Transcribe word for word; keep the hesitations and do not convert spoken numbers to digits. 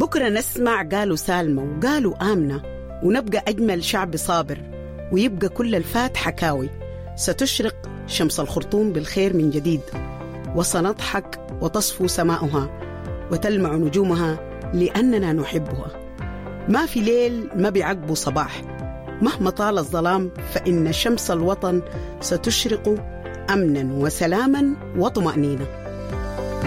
بكرة نسمع قالوا سالمة وقالوا آمنة، ونبقى أجمل شعب صابر، ويبقى كل الفات حكاوي. ستشرق شمس الخرطوم بالخير من جديد، وسنضحك وتصفو سماؤها وتلمع نجومها لأننا نحبها. ما في ليل ما بيعقبه صباح، مهما طال الظلام فإن شمس الوطن ستشرق أمنا وسلاما وطمأنينة.